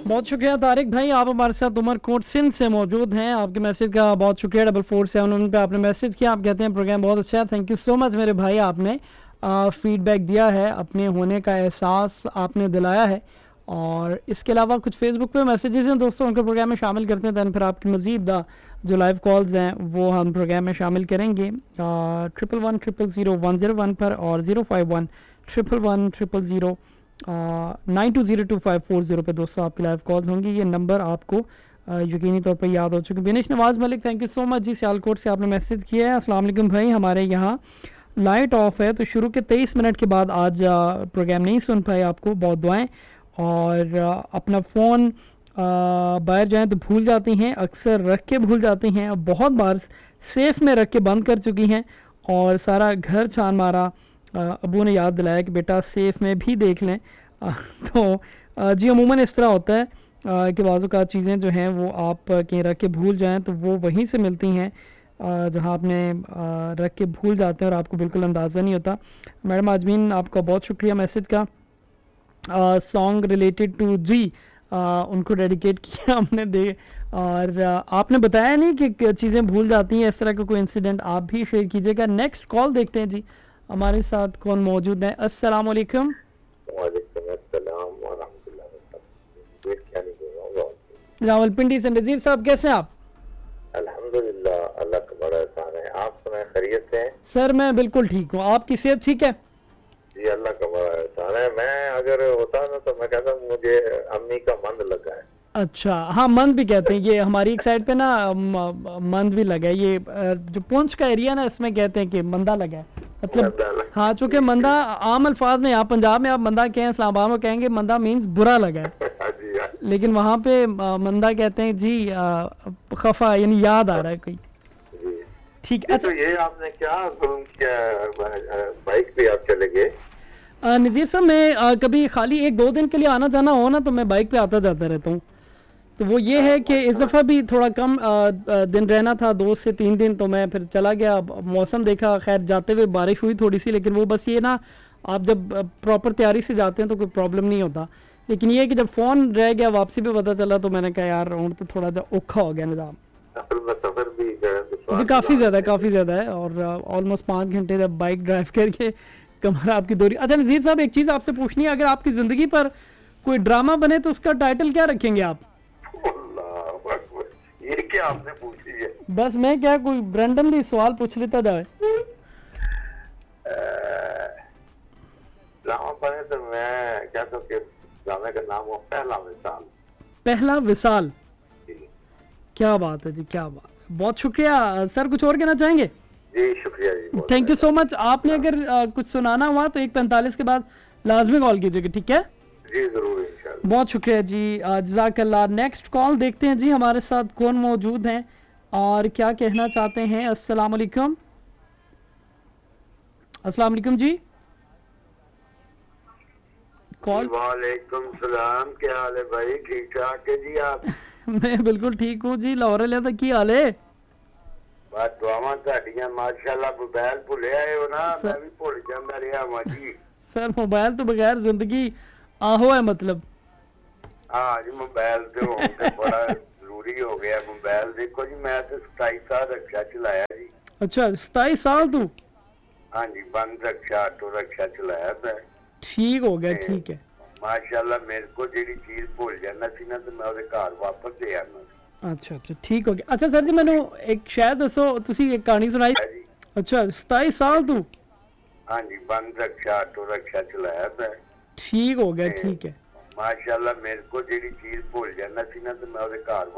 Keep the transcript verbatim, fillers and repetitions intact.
बहुत शुक्रिया तारिक भाई, आप हमारे साथ उमरकोट सिंध से मौजूद हैं। आपके मैसेज का बहुत शुक्रिया। डबल फोर सेवन उन पे आपने मैसेज किया, आप कहते हैं प्रोग्राम बहुत अच्छा है। थैंक यू सो मच मेरे भाई, आपने फीडबैक दिया है, अपने होने का एहसास आपने दिलाया है। और इसके अलावा कुछ फेसबुक पे मैसेजेस हैं दोस्तों, उनके प्रोग्राम में शामिल करते हैं। दैन फिर आपकी मज़ीद जो लाइव कॉल्स हैं वो हम प्रोग्राम में शामिल करेंगे। Triple one triple zero one zero one पर और zero five one triple one triple zero nine to zero two five four zero पे दोस्तों आपकी लाइव कॉल्स होंगी। ये नंबर आपको यकीनी तौर पर याद हो चुके। बिनेश नवाज़ Malik, thank you so much जी, सियालकोट से आपने मैसेज किया है। अस्सलाम वालेकुम भाई, हमारे यहाँ लाइट ऑफ है तो शुरू के तेईस मिनट के बाद आज प्रोग्राम नहीं सुन पाए, आपको बहुत दुआएं। और आ, अपना फ़ोन बाहर जाएं तो भूल जाती हैं, अक्सर रख के भूल जाती हैं। अब बहुत बार सेफ़ में रख के बंद कर चुकी हैं और सारा घर छान मारा। अबू ने याद दिलाया कि बेटा सेफ़ में भी देख लें। आ, तो आ, जी अमूमन इस तरह होता है आ, कि बाज़ औक़ात चीज़ें जो हैं वो आप कहीं रख के भूल जाएं तो वो वहीं से मिलती हैं जहाँ आपने रख के भूल जाते हैं और आपको बिल्कुल अंदाज़ा नहीं होता। मैडम आजमीन, आपका बहुत शुक्रिया मैसेज का। सॉन्ग रिलेटेड टू जी आ, उनको डेडिकेट किया हमने दे। और आ, आपने बताया नहीं कि चीज़ें भूल जाती हैं, इस तरह का कोई इंसिडेंट आप भी शेयर कीजिएगा। नेक्स्ट कॉल देखते हैं जी, हमारे साथ कौन मौजूद है। अस्सलाम वालेकुम। रावलपिंडी से नज़ीर साहब, कैसे हैं आप? अल्हम्दुलिल्लाह, अल्लाह का बड़ा एहसान है। आप सुनाए, खैरियत से हैं? सर मैं बिल्कुल ठीक हूँ, आपकी सेहत ठीक है? जी अल्लाह का बड़ा एहसान है। मैं अगर होता ना तो मैं कहता मुझे अम्मी का मंद लगा है। अच्छा, हाँ मंद भी कहते हैं, ये हमारी एक साइड पे ना मंद भी लगा है। ये जो पुंछ का एरिया ना, इसमें कहते हैं कि मंदा लगा है, मतलब हाँ, चूंकि मंदा आम अल्फाज में आप पंजाब में आप मंदा कहें, इस्लामाबाद में कहेंगे मंदा मीन्स बुरा लगा है, लेकिन वहाँ पे मंदा कहते हैं जी खफा, यानी याद आ रहा है कोई। ठीक है। अच्छा, तो ये आपने क्या किया, बाइक पे आप चले गए? नज़ीर साहब, मैं आ, कभी खाली एक दो दिन के लिए आना जाना हो ना तो मैं बाइक पे आता जाता रहता हूँ। तो वो ये है कि इस दफ़ा भी थोड़ा कम आ, आ, दिन रहना था, दो से तीन दिन, तो मैं फिर चला गया। मौसम देखा, खैर जाते हुए बारिश हुई थोड़ी सी, लेकिन वो बस ये ना, आप जब प्रॉपर तैयारी से जाते हैं तो कोई प्रॉब्लम नहीं होता। लेकिन ये कि जब फ़ोन रह गया वापसी पे पता चला तो मैंने कहा यार हूँ तो थोड़ा सा औखा हो गया निज़ाम। जी काफ़ी ज़्यादा काफ़ी ज़्यादा है, और ऑलमोस्ट पाँच घंटे जब बाइक ड्राइव करके कमर आपकी दूरी। अच्छा नज़ीर साहब, एक चीज़ आपसे पूछनी है, अगर आपकी ज़िंदगी पर कोई ड्रामा बने तो उसका टाइटल क्या रखेंगे आप? ये क्या आपने पूछ लिया? बस मैं क्या कोई रैंडमली सवाल पूछ लेता जाए। ड्रामा बने तो मैं क्या तो कि ड्रामे का नाम हो पहला विशाल। पहला विशाल, क्या बात है जी, क्या बात है, बहुत शुक्रिया सर। कुछ और कहना चाहेंगे? जी शुक्रिया जी, थैंक यू सो मच। आपने अगर आ, कुछ सुनाना हुआ तो एक पैंतालीस के बाद लाजमी कॉल कीजिएगा, ठीक है? जी जरूर, इंशाल्लाह। बहुत शुक्रिया जी, जज़ाकल्लाह। नेक्स्ट कॉल देखते हैं जी, हमारे साथ कौन मौजूद हैं और क्या कहना चाहते हैं। अस्सलाम वालेकुम। अस्सलाम वालेकुम जी। कॉल। वालेकुम सलाम, क्या हाल है भाई? ठीक ठाक है जी आप? मैं बिल्कुल ठीक हूँ जी। लाहौर लिया था की हाल है? बस दुआवां ਤੁਹਾਡੀਆਂ माशाल्लाह। मोबाइल भुले आए हो ना? मैं भी भुल जांदा रहा हां जी। सर मोबाइल तो बगैर जिंदगी आहो है, मतलब हाँ जी, मोबाइल तो होना बड़ा जरूरी हो गया। मोबाइल देखो जी, मैं तो सताईस साल रक्षा चलाया जी। अच्छा, सताईस साल तू? हाँ जी, बंद रक्षा, ऑटो रक्षा चलाया मैं। ठीक हो गया, ठीक है माशाल्लाह। मेरे को जेडी चीज भूल जाना सी ना तो मैं ਉਹਦੇ घर वापस दे आना। अच्छा अच्छा, ठीक हो गया। अच्छा सर जी, मैंने एक शायद दसो, तुसी एक कहानी सुनाई। अच्छा, सताईस साल तू? हाँ जी, बंद रक्षा, ऑटो रक्षा चलाया मैं। ठीक हो गया, ठीक है माशाल्लाह। मेरे को जेडी चीज भूल जाना सी ना तो मैं ਉਹਦੇ घर